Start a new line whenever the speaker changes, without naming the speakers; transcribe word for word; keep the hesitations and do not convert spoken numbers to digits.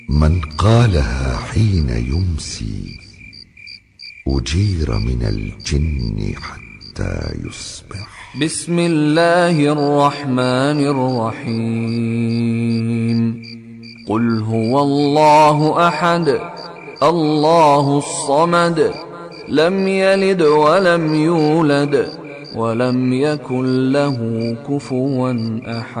من قالها حين يمسي أجير من الجن حتى يصبح.
بسم الله الرحمن الرحيم. قل هو الله أحد الله الصمد لم يلد ولم يولد ولم يكن له كفوا أحد.